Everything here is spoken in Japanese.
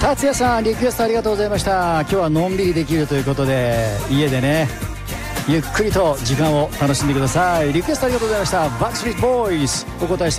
達也さん、リクエストありがとうございました。今日はのんびりできるということで、家でねゆっくりと時間を楽しんでください。リクエストありがとうございました。バックストリートボーイズお答えして